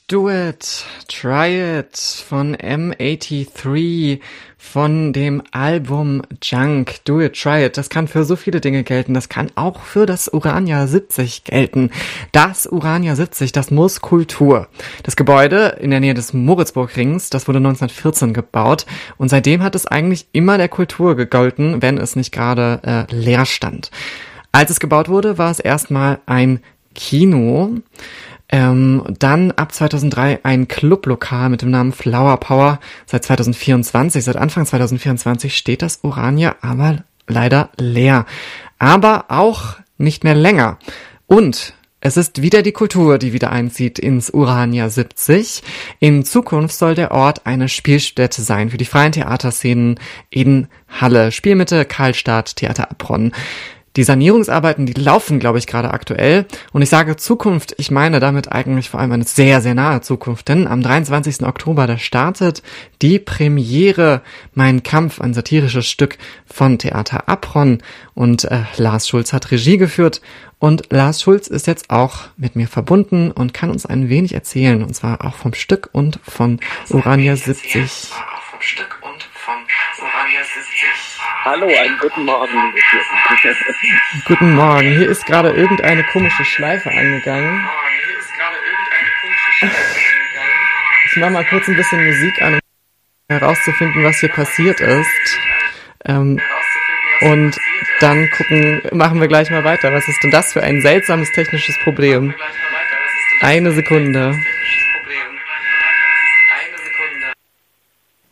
Do It, Try It von M83 von dem Album Junk. Do It, Try It. Das kann für so viele Dinge gelten. Das kann auch für das Urania 70 gelten. Das Urania 70, das muss Kultur. Das Gebäude in der Nähe des Moritzburgrings, das wurde 1914 gebaut und seitdem hat es eigentlich immer der Kultur gegolten, wenn es nicht gerade leer stand. Als es gebaut wurde, war es erstmal ein Kino. Dann ab 2003 ein Clublokal mit dem Namen Flower Power. Seit Anfang 2024 steht das Urania aber leider leer. Aber auch nicht mehr länger. Und es ist wieder die Kultur, die wieder einzieht ins Urania 70. In Zukunft soll der Ort eine Spielstätte sein für die freien Theaterszenen in Halle, Spielmitte, Karlstadt, Theater Abronn. Die Sanierungsarbeiten, die laufen, glaube ich, gerade aktuell. Und ich sage Zukunft, ich meine damit eigentlich vor allem eine sehr, sehr nahe Zukunft. Denn am 23. Oktober, da startet die Premiere Mein Kampf, ein satirisches Stück von Theater Abronn. Und Lars Schulz hat Regie geführt. Und Lars Schulz ist jetzt auch mit mir verbunden und kann uns ein wenig erzählen. Und zwar auch vom Stück und von Urania 70. Hallo, einen guten Morgen. Guten Morgen. Hier ist gerade irgendeine komische Schleife angegangen. Ich mache mal kurz ein bisschen Musik an, um herauszufinden, was hier passiert ist. Und dann machen wir gleich mal weiter. Was ist denn das für ein seltsames technisches Problem? Eine Sekunde.